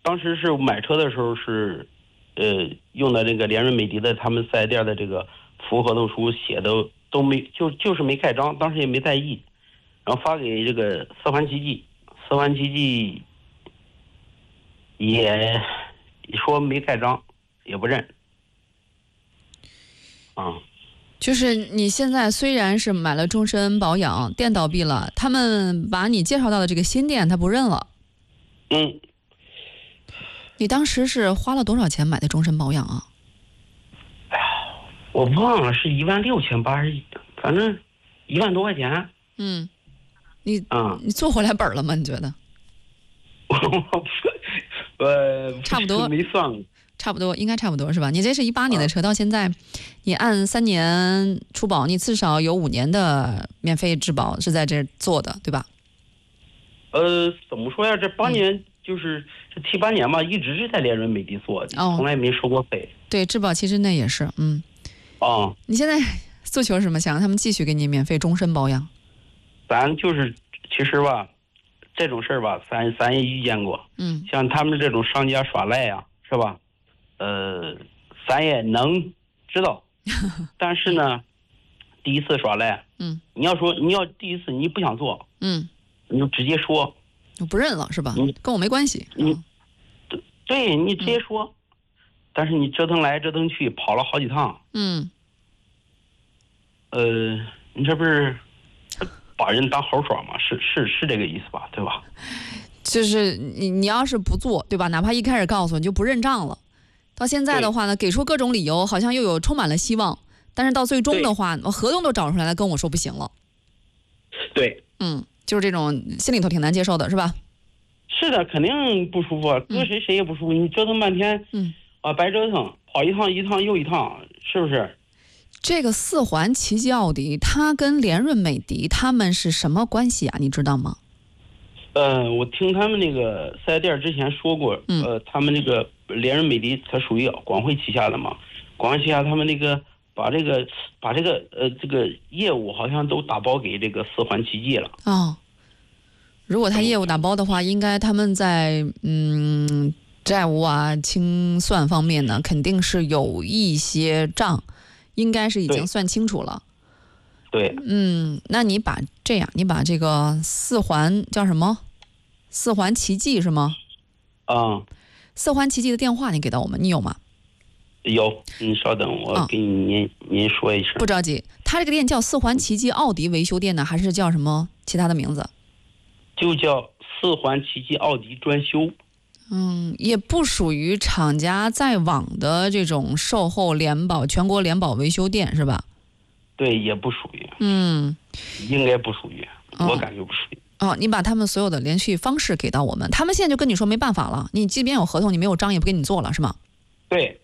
当时是买车的时候是，用的这个联润美的他们4S店的这个服务合同书写的都没，就是没盖章，当时也没在意，然后发给这个四环奇迹，四环奇迹也说没盖章，也不认。啊。 就是你现在虽然是买了终身保养，店倒闭了，他们把你介绍到的这个新店他不认了。 嗯。 你当时是花了多少钱买的终身保养啊？ 哎呀，我忘了是16000吧，还是反正1万多块钱。 嗯，你做回来本了吗？你觉得？差不多， 没算过。 差不多，应该差不多是吧？你这是18年的车，到现在，你按3年出保，你至少有5年的免费质保是在这做的，对吧？ 怎么说呀？这8年就是这7、8年吧，一直是在联润美的做的，从来没收过费。 对，质保其实那也是，你现在诉求是什么？想让他们继续给你免费终身保养？ 咱就是其实吧，这种事儿吧，咱也遇见过。像他们这种商家耍赖呀，是吧？咱也能知道，但是呢，第一次耍赖，你要第一次你不想做，你就直接说， 我不认了是吧？跟我没关系。 对，你直接说，但是你折腾来折腾去，跑了好几趟，你这不是把人当猴耍吗？是这个意思吧？对吧？ 就是你要是不做，对吧？哪怕一开始告诉你就不认账了。到现在的话呢，给出各种理由，好像又有充满了希望，但是到最终的话，我合同都找出来了，跟我说不行了。 对， 就是这种心里头挺难接受的，是吧？ 是的，肯定不舒服，搁谁也不舒服。你折腾半天，白折腾，跑一趟又一趟，是不是？ 这个四环奇迹奥迪，它跟联润美的他们是什么关系啊？你知道吗？ 我听他们那个4S店之前说过，他们那个联润美的它属于广汇旗下的嘛，广汇旗下他们那个把这个这个业务好像都打包给这个四环奇迹了。 如果他业务打包的话，应该他们在债务啊清算方面呢，肯定是有一些账，应该是已经算清楚了。 对。 那你把这个四环叫什么？四环奇迹是吗？四环奇迹的电话你给到我们，你有吗？ 有，你稍等，我给您说一声。 不着急，他这个店叫四环奇迹奥迪维修店呢，还是叫什么其他的名字？ 就叫四环奇迹奥迪专修。 也不属于厂家在网的这种售后联保全国联保维修店是吧？ 对，也不属于。应该不属于，我感觉不属于。 你把他们所有的联系方式给到我们，他们现在就跟你说没办法了，你即便有合同，你没有章也不给你做了，是吗？ 对。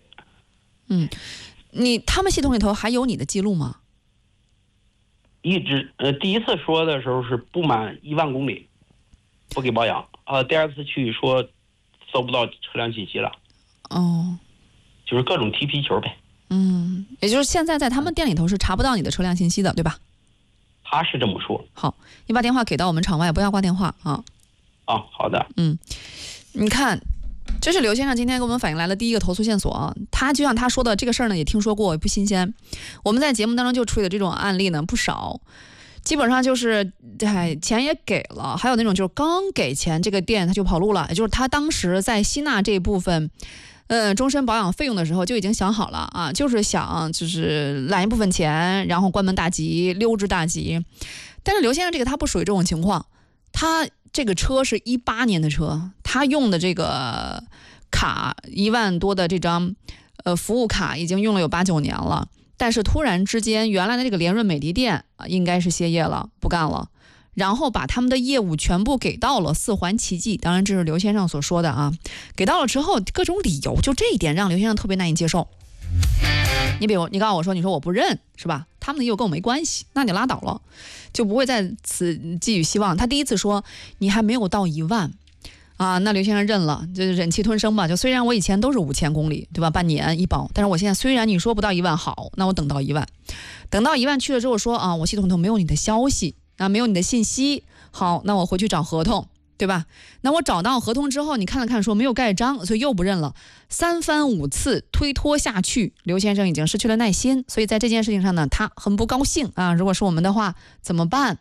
他们系统里头还有你的记录吗？ 一直第一次说的时候是不满1万公里不给保养，第二次去说搜不到车辆信息了。就是各种踢皮球呗。 也就是现在在他们店里头是查不到你的车辆信息的，对吧？ 他是这么说。 好，你把电话给到我们场外，不要挂电话啊。 好的。 你看，这是刘先生今天给我们反映来了第一个投诉线索啊。他就像他说的这个事儿呢，也听说过，也不新鲜。我们在节目当中就处理的这种案例呢不少，基本上就是钱也给了，还有那种就是刚给钱，这个店他就跑路了，也就是他当时在吸纳这一部分终身保养费用的时候就已经想好了啊，就是想就是揽一部分钱，然后关门大吉，溜之大吉。但是刘先生这个他不属于这种情况，他这个车是18年的车，他用的这个卡1万多的这张服务卡已经用了有8、9年了，但是突然之间原来的这个联润美的店应该是歇业了，不干了，然后把他们的业务全部给到了四环奇迹，当然这是刘先生所说的啊。给到了之后各种理由，就这一点让刘先生特别难以接受。你比如你告诉我说，你说我不认是吧？他们的业务跟我没关系，那你拉倒了，就不会在此寄予希望。他第一次说你还没有到1万啊，那刘先生认了，就忍气吞声吧。就虽然我以前都是5000公里，对吧？半年一保，但是我现在虽然你说不到1万好，那我等到1万，等到1万去了之后说我系统里头没有你的消息，没有你的信息，好，那我回去找合同， 对吧？那我找到合同之后，你看了看说没有盖章，所以又不认了。3番5次推脱下去，刘先生已经失去了耐心，所以在这件事情上呢，他很不高兴啊。如果是我们的话，怎么办？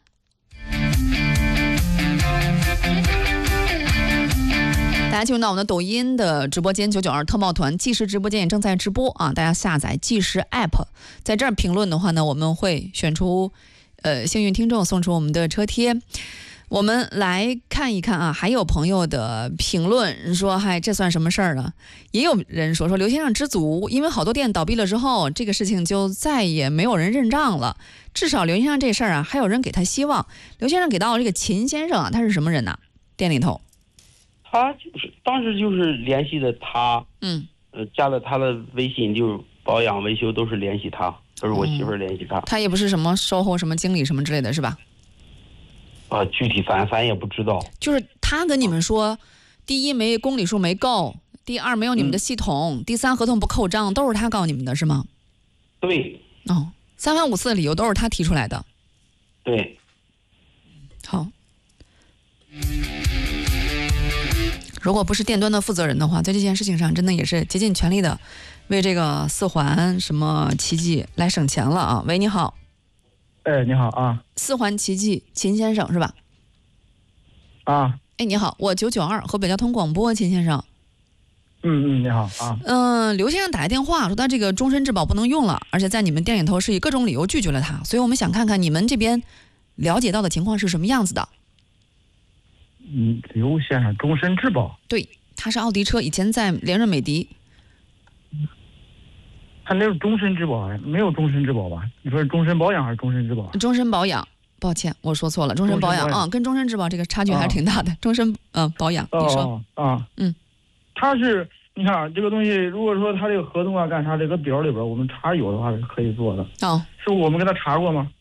大家进入到我们的抖音的直播间992特报团计时直播间也正在直播啊！大家下载计时 app， 在这儿评论的话呢，我们会选出幸运听众送出我们的车贴。我们来看一看啊，还有朋友的评论说，嗨，这算什么事儿呢？也有人说刘先生知足，因为好多店倒闭了之后，这个事情就再也没有人认账了。至少刘先生这事儿啊，还有人给他希望。刘先生给到这个秦先生啊，他是什么人呢？店里头， 他就是当时就是联系的他，加了他的微信，就是保养维修都是联系他，都是我媳妇儿联系他。 他也不是什么售后什么经理什么之类的，是吧？ 具体咱也不知道。就是他跟你们说，第一没公里数没够，第二没有你们的系统，第三合同不扣账，都是他告你们的是吗？ 对。 哦，3番5次的理由都是他提出来的。 对。 好。如果不是店端的负责人的话，在这件事情上真的也是竭尽全力的为这个4环什么奇迹来省钱了啊！喂，你好。 哎，你好啊 ！4环奇迹，秦先生是吧？ 啊。 哎，你好，我992河北交通广播，秦先生。 你好啊。 刘先生打来电话说他这个终身质保不能用了，而且在你们店里头是以各种理由拒绝了他，所以我们想看看你们这边了解到的情况是什么样子的。 刘先生终身质保？ 对，他是奥迪车，以前在联润美的。 他那是终身质保，没有终身质保吧？你说是终身保养还是终身质保？ 终身保养，抱歉，我说错了，终身保养啊，跟终身质保这个差距还是挺大的。终身保养，你说他是你看啊，这个东西，如果说他这个合同啊干啥，这个表里边我们查有的话是可以做的。是我们给他查过吗？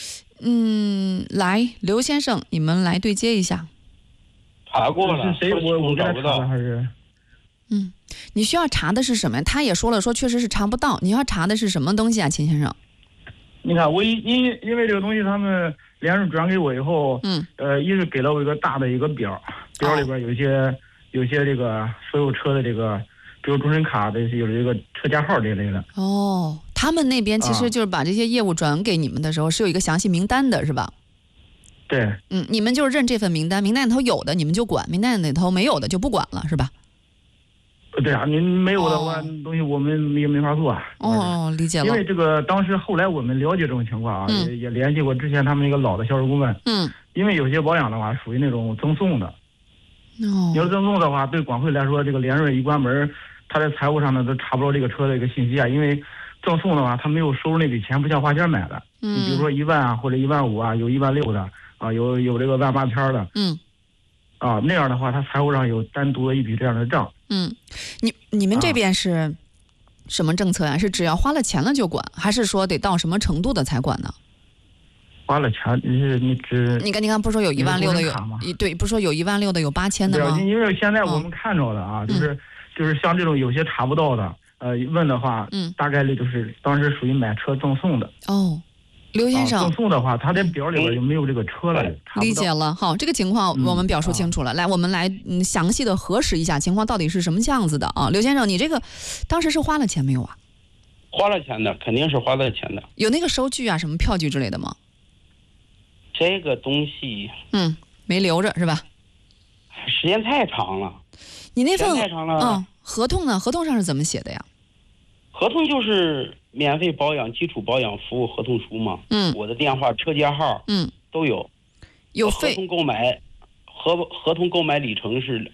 来，刘先生，你们来对接一下。 查过了。 是谁？我给他查的还是？ 你需要查的是什么呀？他也说了，说确实是查不到。你要查的是什么东西啊，秦先生？ 你看，我因为这个东西，他们联润转给我以后，一是给了我一个大的一个表，表里边有些这个所有车的这个，比如终身卡的有这个车架号这类的。 他们那边其实就是把这些业务转给你们的时候，是有一个详细名单的，是吧？ 对。 你们就是认这份名单，名单里头有的你们就管，名单里头没有的就不管了，是吧？ 对啊，您没有的话，东西我们也没法做啊。 理解了。 因为这个当时后来我们了解这种情况啊，也联系过之前他们那个老的销售顾问。因为有些保养的话属于那种赠送的。你要赠送的话，对广汇来说，这个联润一关门，他在财务上呢都查不着这个车的一个信息啊。因为赠送的话，他没有收入那笔钱，不像花钱买的。你比如说1万啊，或者1万5啊，有16000的啊，有这个18000的。那样的话，他财务上有单独的一笔这样的账。 你们这边是什么政策呀？是只要花了钱了就管，还是说得到什么程度的才管呢？ 花了钱，你看，不是说有16000的有对，不是说有16000的有8000的吗？ 因为现在我们看着的啊，就是像这种有些查不到的，问的话，大概率就是当时属于买车赠送的。 刘先生， 赠送的话，他的表里边就没有这个车了。 理解了，好，这个情况我们表述清楚了。来，我们来详细的核实一下情况到底是什么样子的啊？刘先生，你这个当时是花了钱没有啊？ 花了钱的，肯定是花了钱的。 有那个收据啊，什么票据之类的吗？ 这个东西， 没留着是吧？ 时间太长了。 你那份太长了。 合同呢？合同上是怎么写的呀？ 合同就是免费保养、基础保养服务合同书嘛。我的电话、车架号，都有。有费。合同购买，合同购买里程是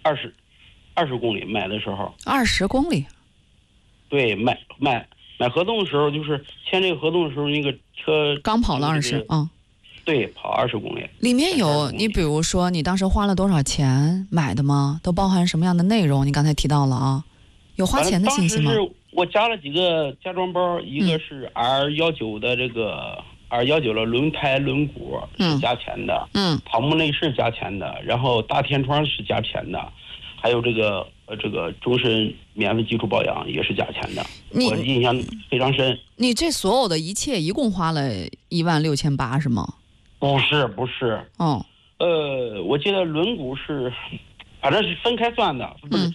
20公里，买的时候。 20公里。 对，买合同的时候，就是签这个合同的时候，那个车刚跑了20。 对，跑20公里。里面有你，比如说你当时花了多少钱买的吗？都包含什么样的内容？你刚才提到了啊，有花钱的信息吗？ 当时是我加了几个加装包，一个是 R19的这个 R19的轮胎轮毂是加钱的，跑木内饰加钱的，然后大天窗是加钱的，还有这个终身免费基础保养也是加钱的，我印象非常深。 你这所有的一切一共花了16800是吗？ 不是， 我记得轮毂是，反正是分开算的，不是